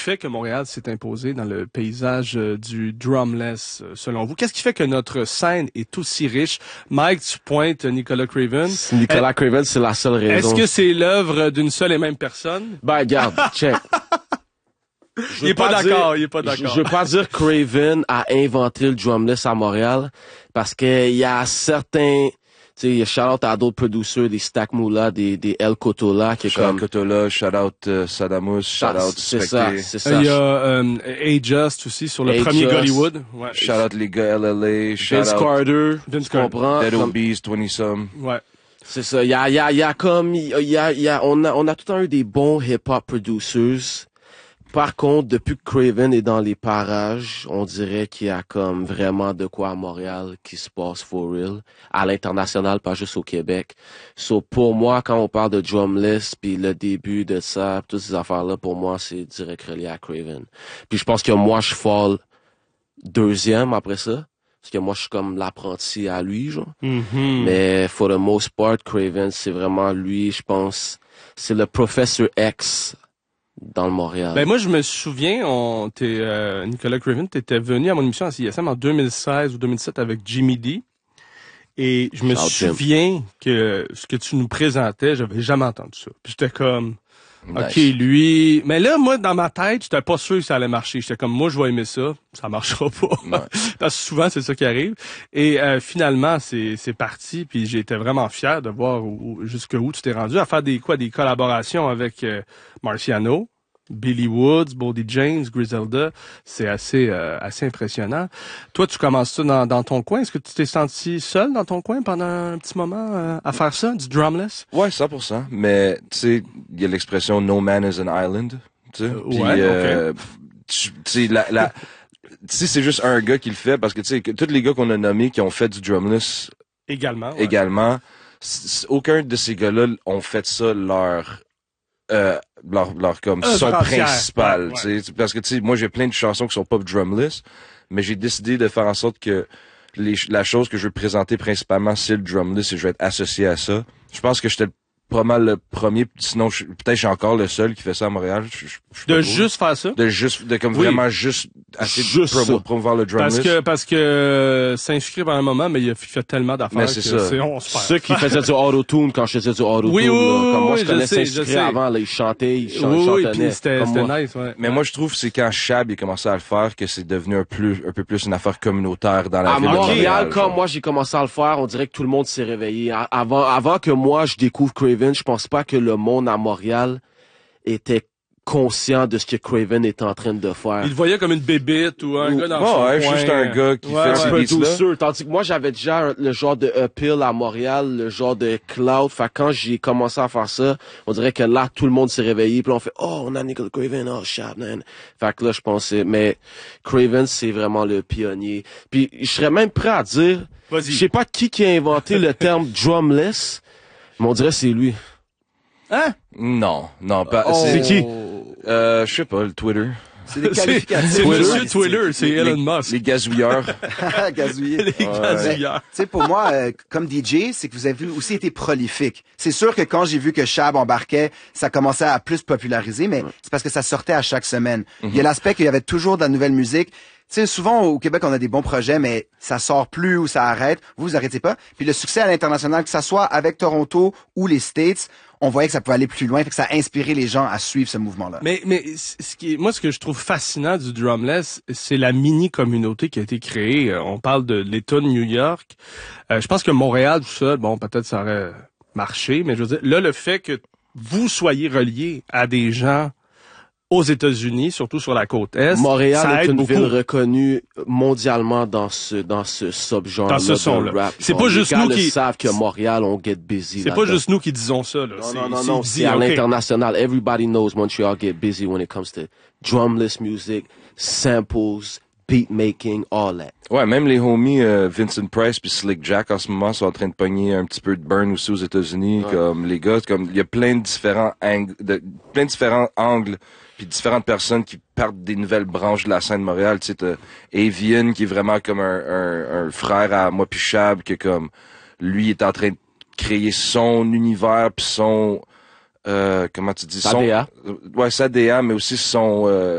fait que Montréal s'est imposé dans le paysage du drumless, selon vous? Qu'est-ce qui fait que notre scène est aussi riche? Mike, tu pointes Nicolas Craven. Nicolas Craven, c'est la seule raison. Est-ce que c'est l'œuvre d'une seule et même personne? Ben, regarde, check. Il est pas d'accord. Je veux pas dire Craven a inventé le drumless à Montréal, parce que il y a certains, tu sais, shout-out à d'autres producers, des Stack Moula, des El Cotola, qui est comme... Cotola, shout-out Sadamous, shout-out Specté. C'est ça. Il y a A-Just aussi sur le premier Gollywood. Ouais. Shout-out les gars LLA, shout-out Vince Carter, Vince tu Carter. comprends? Dead Comme- Obies, 20-some. Ouais. C'est ça. On a tout le temps eu des bons hip-hop producers. Par contre, depuis que Craven est dans les parages, on dirait qu'il y a comme vraiment de quoi à Montréal qui se passe for real. À l'international, pas juste au Québec. So, pour moi, quand on parle de drumless, puis le début de ça, toutes ces affaires-là, pour moi, c'est direct relié à Craven. Puis je pense que moi, je fall deuxième après ça. Parce que moi, je suis comme l'apprenti à lui, genre. Mm-hmm. Mais for the most part, Craven, c'est vraiment lui, je pense. C'est le Professor X dans le Montréal. Ben moi je me souviens, Nicolas Craven, t'étais venu à mon émission à CISM en 2016 ou 2007 avec Jimmy D. Et je me Shout souviens que ce que tu nous présentais, j'avais jamais entendu ça. Puis j'étais comme, Nice. OK, lui... Mais là, moi, dans ma tête, j'étais pas sûr que ça allait marcher. J'étais comme, moi, je vais aimer ça. Ça marchera pas. Ouais. Parce que souvent, c'est ça qui arrive. Et finalement, c'est parti. Puis j'étais vraiment fier de voir jusqu'où tu t'es rendu à faire des collaborations avec Marciano, Billy Woods, Boldy James, Griselda. C'est assez impressionnant. Toi, tu commences ça dans ton coin. Est-ce que tu t'es senti seul dans ton coin pendant un petit moment à faire ça, du drumless? Ouais, 100%. Mais, tu sais, il y a l'expression "No man is an island", tu sais. Puis, ouais, tu sais, tu sais, c'est juste un gars qui le fait parce que, tu sais, tous les gars qu'on a nommés qui ont fait du drumless Également. Ouais. également, aucun de ces gars-là ont fait ça leur comme son Entière. principal, Ouais, tu sais, parce que, tu sais, moi, j'ai plein de chansons qui sont pas drumless, mais j'ai décidé de faire en sorte que la chose que je veux présenter principalement, c'est le drumless et je vais être associé à ça. Je pense que j'étais pas mal le premier, sinon peut-être je suis encore le seul qui fait ça à Montréal. Je suis pas De trop. juste faire ça? De comme Oui. vraiment juste assez Juste de ça. promouvoir le drumless. Parce que s'inscrire pendant un moment, mais il a fait tellement d'affaires Mais que c'est ça. on se perd. Ceux qui faisaient du auto-tune quand je faisais du auto-tune, Oui, là, oui, comme moi, oui, je connaissais je sais. inscrit avant, là, ils chantaient, ils Oui, chantaient. puis c'était comme moi. nice, ouais. Mais moi, je trouve que c'est quand Chab a commencé à le faire que c'est devenu un peu plus une affaire communautaire dans la À ville de Montréal, Montréal. quand genre. moi j'ai commencé à le faire, on dirait que tout le monde s'est réveillé. Avant que moi je découvre Craven, je pense pas que le monde à Montréal était conscient de ce que Craven est en train de faire. Il le voyait comme une bébite ou un gars dans son Ouais, coin. juste un gars qui Ouais, fait ouais. ses Un peu beats-là. douceur, tandis que moi j'avais déjà le genre de uphill à Montréal, le genre de cloud. Fait que quand j'ai commencé à faire ça, on dirait que là tout le monde s'est réveillé, puis on fait oh on a Nicolas Craven, oh Chab, man. Fait que là je pensais, mais Craven c'est vraiment le pionnier. Puis je serais même prêt à dire, Vas-y. je sais pas qui a inventé le terme drumless, mais on dirait que c'est lui. Hein? Non, pas. Oh. C'est qui? Je sais pas, le Twitter. C'est des C'est qualificatifs. Monsieur Twitter, c'est Elon Musk. Les gazouilleurs. Gazouiller. Les gazouilleurs. Tu sais, pour moi, comme DJ, c'est que vous avez aussi été prolifique. C'est sûr que quand j'ai vu que Chab embarquait, ça commençait à plus populariser, mais c'est parce que ça sortait à chaque semaine. Il y a l'aspect qu'il y avait toujours de la nouvelle musique. Tu sais, souvent, au Québec, on a des bons projets, mais ça sort plus ou ça arrête. Vous arrêtez pas. Puis le succès à l'international, que ça soit avec Toronto ou les States, on voyait que ça pouvait aller plus loin, fait que ça a inspiré les gens à suivre ce mouvement-là. Mais ce que je trouve fascinant du drumless, c'est la mini-communauté qui a été créée. On parle de l'État de New York. Je pense que Montréal, tout seul, bon, peut-être ça aurait marché, mais je veux dire, là, le fait que vous soyez reliés à des gens aux États-Unis, surtout sur la côte Est, Montréal ça est aide une beaucoup. ville reconnue mondialement dans ce subgenre Dans ce son-là. de rap. C'est Genre, pas juste les gars nous le qui- savent que Montréal, on get busy. C'est pas là-dedans. juste nous qui disons ça, là. Non, c'est à l'international. Everybody knows Montreal get busy when it comes to drumless music, samples, beat making, all that. Ouais, même les homies Vincent Price puis Slick Jack en ce moment sont en train de pogner un petit peu de burn aussi aux États-Unis. Ouais. Comme les gars, comme il y a plein de différents angles puis différentes personnes qui partent des nouvelles branches de la scène de Montréal. Tu sais, t'as Avian qui est vraiment comme un frère à moi puis Chab, que comme lui est en train de créer son univers puis son comment tu dis Sa DA. ouais, sa DA, mais aussi son